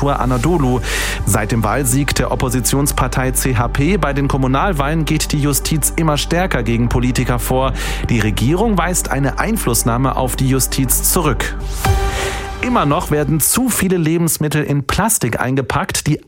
Mensur Anadolu. Seit dem Wahlsieg der Oppositionspartei CHP bei den Kommunalwahlen geht die Justiz immer stärker gegen Politiker vor. Die Regierung weist eine Einflussnahme auf die Justiz zurück. Immer noch werden zu viele Lebensmittel in Plastik eingepackt, die